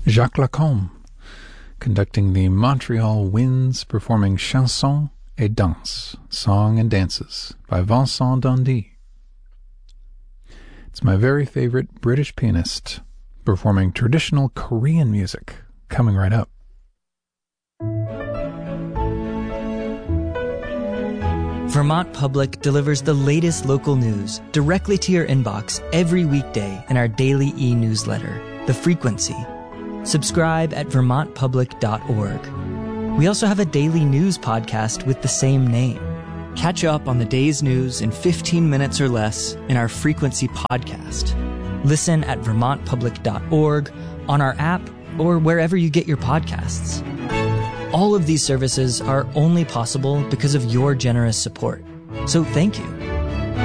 Jacques Lacombe, conducting the Montreal Winds, performing Chansons et Danses, Song and Dances, by Vincent Dundee. It's my very favorite British pianist, performing traditional Korean music, coming right up. Vermont Public delivers the latest local news directly to your inbox every weekday in our daily e-newsletter, The Frequency. Subscribe at vermontpublic.org. We also have a daily news podcast with the same name. Catch up on the day's news in 15 minutes or less in our Frequency podcast. Listen at vermontpublic.org, on our app, or wherever you get your podcasts. All of these services are only possible because of your generous support. So thank you.